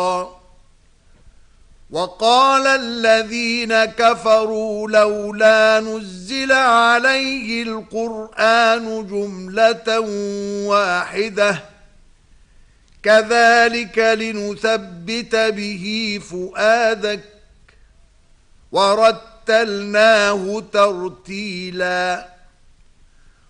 وقال الذين كفروا لولا نزل عليه القرآن جملة واحدة كذلك لنثبت به فؤادك ورتلناه ترتيلا